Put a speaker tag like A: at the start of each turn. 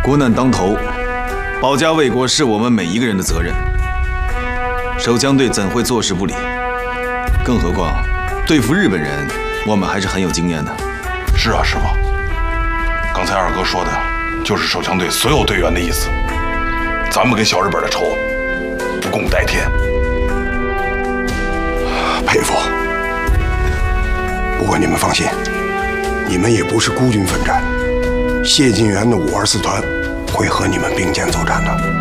A: 国难当头，保家卫国是我们每一个人的责任。守江队怎会坐视不理？更何况，对付日本人，我们还是很有经验的。
B: 是啊，师傅。刚才二哥说的，就是守江队所有队员的意思。咱们跟小日本的仇，不共戴天。
C: 佩服。不过你们放心，你们也不是孤军奋战。谢晋元的524团会和你们并肩作战的。